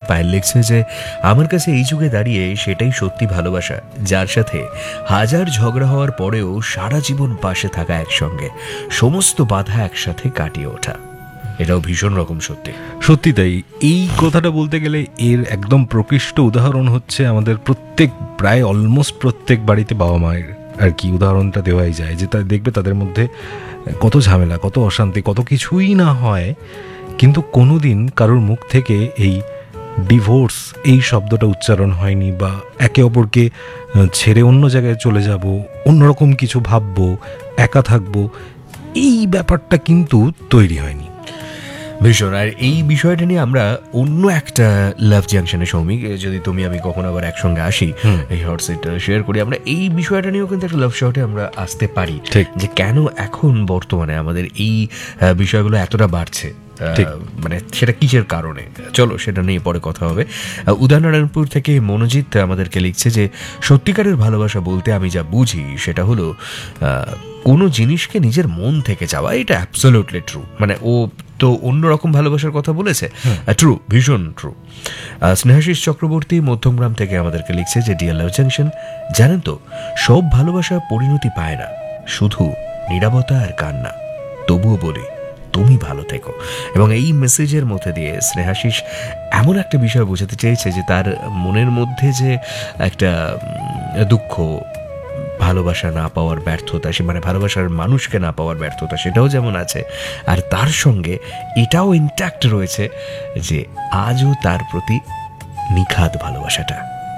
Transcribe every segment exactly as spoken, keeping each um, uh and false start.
পায়েল লিখছে যে আমার কাছে এই যুগে দাঁড়িয়ে সেটাই সত্যি ভালোবাসা, যার সাথে হাজার ঝগড়া হওয়ার পরেও সারা জীবন পাশে থাকা, একসঙ্গে সমস্ত বাধা একসাথে কাটিয়ে ওঠা। এটাও ভীষণ রকম সত্যি। সত্যি তাই। এই কথাটা বলতে গেলে এর একদম প্রকৃষ্ট উদাহরণ হচ্ছে আমাদের প্রত্যেক, প্রায় অলমোস্ট প্রত্যেক বাড়িতে বাবা মায়ের আর কি উদাহরণটা দেওয়াই যায়, যে তা দেখবে তাদের মধ্যে কত ঝামেলা, কত অশান্তি, কত কিছুই না হয়, কিন্তু কোনোদিন কারোর মুখ থেকে এই ডিভোর্স এই শব্দটা উচ্চারণ হয়নি, বা একে অপরকে ছেড়ে অন্য জায়গায় চলে যাব, অন্যরকম কিছু ভাববো, একা থাকবো, এই ব্যাপারটা কিন্তু তৈরি হয়নি। ভীষণ। আর এই বিষয়টা নিয়ে আমরা অন্য একটা লাভ জাংশনে, সৌমিক, যদি তুমি আমি কখনো আবার একসঙ্গে আসি, এই হট সিট শেয়ার করি, আমরা এই বিষয়টা নিয়েও কিন্তু একটা লাভ শর্টে আমরা আসতে পারি, যে কেন এখন বর্তমানে আমাদের এই বিষয়গুলো এতটা বাড়ছে, মানে সেটা কিসের কারণে। চলো সেটা নিয়ে পরে কথা হবে। উদয়নারায়ণপুর থেকে মনোজিৎ আমাদেরকে লিখছে যে সত্যিকারের ভালোবাসা বলতে আমি যা বুঝি সেটা হলো কোনো জিনিসকে নিজের মন থেকে চাওয়া। এটা অ্যাবসলিউটলি ট্রু। মানে ও তো অন্যরকম ভালোবাসার কথা বলেছে, ট্রু, ভীষণ ট্রু। স্নেহাশিস চক্রবর্তী মধ্যমগ্রাম থেকে আমাদেরকে লিখছে যে ডিয়ার লাভ জাংশন, জানেন তো সব ভালোবাসা পরিণতি পায় না, শুধু নীরবতা আর কান্না। তবুও বলি তুমি ভালো থেকো। এবং এই মেসেজের মধ্যে দিয়ে স্নেহাশিস এমন একটা বিষয় বোঝাতে চেয়েছে যে তার মনের মধ্যে যে একটা দুঃখ, ভালোবাসা না পাওয়ার ব্যর্থতা, সে মানে ভালোবাসার মানুষকে না পাওয়ার ব্যর্থতা, সেটাও যেমন আছে, আর তার সঙ্গে এটাও ইনট্যাক্ট রয়েছে যে আজও তার প্রতি নিখাদ ভালোবাসাটা।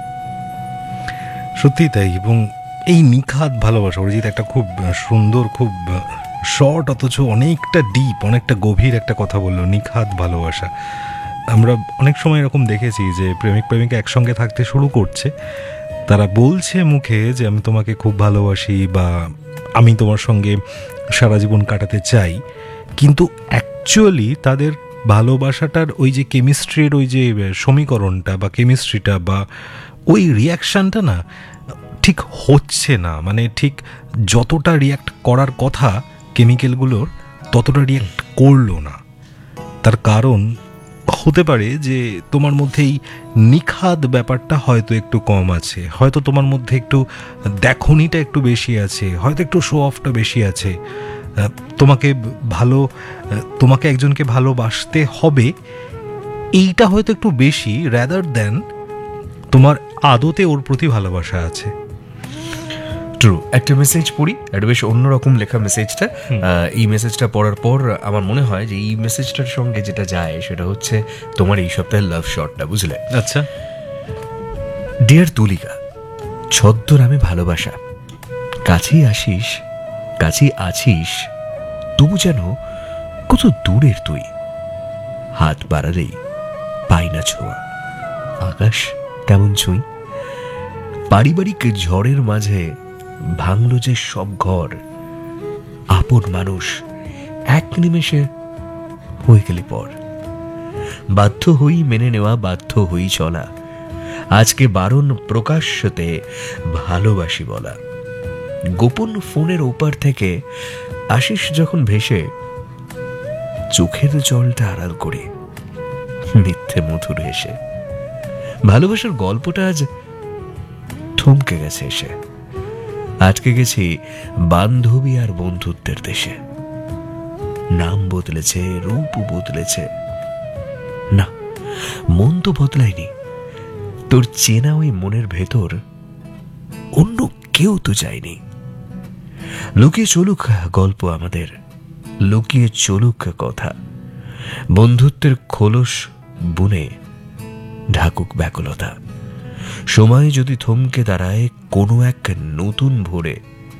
সত্যি তাই। এবং এই নিখাদ ভালোবাসা, অরিজিৎ একটা খুব সুন্দর, খুব শর্ট অথচ অনেকটা ডিপ, অনেকটা গভীর একটা কথা বললো, নিখাদ ভালোবাসা। আমরা অনেক সময় এরকম দেখেছি যে প্রেমিক প্রেমিকা একসঙ্গে থাকতে শুরু করছে, তারা বলছে মুখে যে আমি তোমাকে খুব ভালোবাসি বা আমি তোমার সঙ্গে সারা জীবন কাটাতে চাই, কিন্তু অ্যাকচুয়ালি তাদের ভালোবাসাটার ওই যে কেমিস্ট্রির ওই যে সমীকরণটা বা কেমিস্ট্রিটা বা ওই রিয়াকশানটা না ঠিক হচ্ছে না। মানে ঠিক যতটা রিয়াক্ট করার কথা কেমিক্যালগুলোর, ততটা রিয়াক্ট করলো না। তার কারণ হতে পারে যে তোমার মধ্যে এই নিখাদ ব্যাপারটা হয়তো একটু কম আছে, হয়তো তোমার মধ্যে একটু দেখনিটা একটু বেশি আছে, হয়তো একটু শো অফটা বেশি আছে। তোমাকে ভালো, তোমাকে একজনকে ভালোবাসতে হবে এইটা হয়তো একটু বেশি, রাদার দ্যান তোমার আদতে ওর প্রতি ভালোবাসা আছে। ট্রু। একটা মেসেজ পড়ি, একটা বেশ অন্যরকম লেখা মেসেজটা। এই মেসেজটা পড়ার পর আমার মনে হয় যে এই মেসেজটার সঙ্গে যেটা যায় সেটা হচ্ছে তোমার এই সপ্তাহের লাভ শর্টটা, বুঝলে? আচ্ছা। ডিয়ার তুলিকা, ছদ্মর আমি ভালোবাসা, কাছেই আসিস, কাছেই আছিস, তবু যেন কত দূরের তুই, হাত বাড়ালেই পাই না ছোঁয়া, আকাশ কেমন ছুঁই, পারিবারিক ঝড়ের মাঝে ভাঙলো যে সব ঘর, আপন মানুষ এক নিমেষে হয়ে গেলি পর, বাধ্য হই মেনে নেওয়া, বাধ্য হই চলা, আজকে বারণ প্রকাশ্যতে ভালোবাসি বলা, গোপন ফোনের ওপার থেকে আসিস যখন ভেসে, চোখের জলটা আড়াল করে মিথ্যে মধুর হেসে, ভালোবাসার গল্পটা আজ থমকে গেছে এসে, আটকে গেছি বান্ধবী আর বন্ধুত্বের দেশে, নাম বদলেছে, রূপ বদলেছে, না মন তো বদলায়নি, তোর চেনা ওই মনের ভেতর অন্য কেউ তো যায়নি। লুকিয়ে চলুক গল্প আমাদের, লুকিয়ে চলুক কথা, বন্ধুত্বের খোলস বুনে ঢাকুক ব্যাকুলতা, সময় যদি থমকে দাঁড়ায় কোনো এক নতুন ভোরে,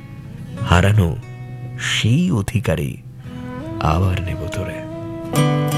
হারানো সেই অধিকারী আবার নেব তোরে।